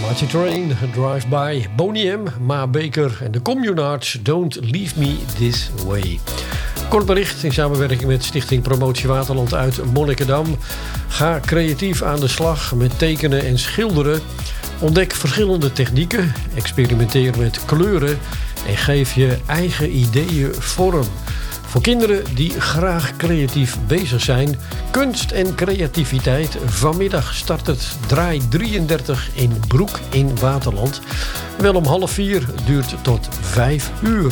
Patsy Train, Drive By, Boney M, Ma Baker en de Communards, Don't Leave Me This Way. Kort bericht in samenwerking met Stichting Promotie Waterland uit Monnikendam. Ga creatief aan de slag met tekenen en schilderen. Ontdek verschillende technieken, experimenteer met kleuren en geef je eigen ideeën vorm. Voor kinderen die graag creatief bezig zijn, kunst en creativiteit. Vanmiddag start het Draai 33 in Broek in Waterland. Wel om 3:30, duurt tot 5 uur.